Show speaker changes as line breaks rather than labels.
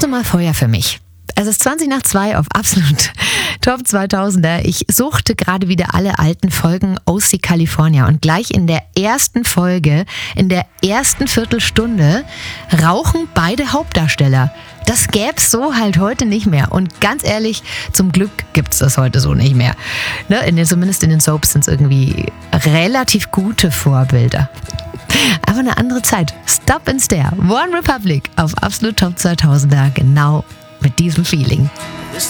mal Feuer für mich. Es ist 20 nach 2 auf Absolut Top 2000er. Ich suchte gerade wieder alle alten Folgen OC California und gleich in der ersten Folge, in der ersten Viertelstunde, rauchen beide Hauptdarsteller. Das gäb's so halt heute nicht mehr. Und ganz ehrlich, zum Glück gibt's das heute so nicht mehr. Ne, zumindest in den Soaps sind es irgendwie relativ gute Vorbilder. Aber eine andere Zeit. Stop and Stare. One Republic auf Absolut Top 2000er. Genau mit diesem Feeling.